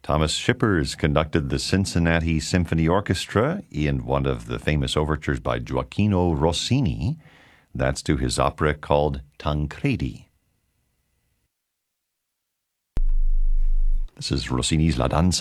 Thomas Shippers conducted the Cincinnati Symphony Orchestra in one of the famous overtures by Gioacchino Rossini. That's to his opera called Tancredi. This is Rossini's La Danza.